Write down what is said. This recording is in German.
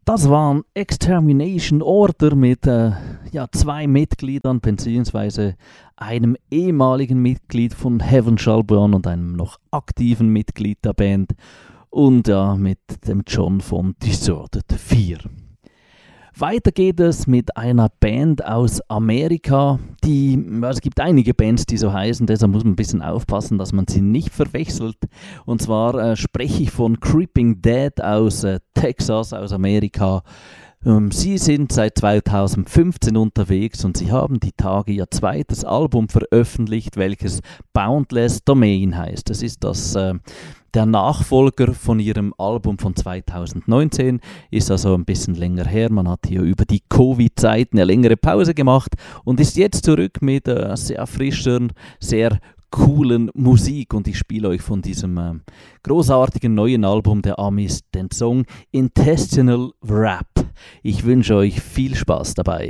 Das waren Extermination Order mit 2 Mitgliedern bzw. einem ehemaligen Mitglied von Heaven Shall Burn und einem noch aktiven Mitglied der Band und mit dem John von Deserted 4. Weiter geht es mit einer Band aus Amerika. Es gibt einige Bands, die so heißen, deshalb muss man ein bisschen aufpassen, dass man sie nicht verwechselt. Und zwar spreche ich von Creeping Dead aus Texas, aus Amerika. Sie sind seit 2015 unterwegs und sie haben die Tage ihr zweites Album veröffentlicht, welches Boundless Domain heißt. Das ist der Nachfolger von ihrem Album von 2019, ist also ein bisschen länger her. Man hat hier über die Covid-Zeit eine längere Pause gemacht und ist jetzt zurück mit sehr frischer, sehr coolen Musik, und ich spiele euch von diesem großartigen neuen Album der Amis den Song Intestinal Wrap. Ich wünsche euch viel Spaß dabei.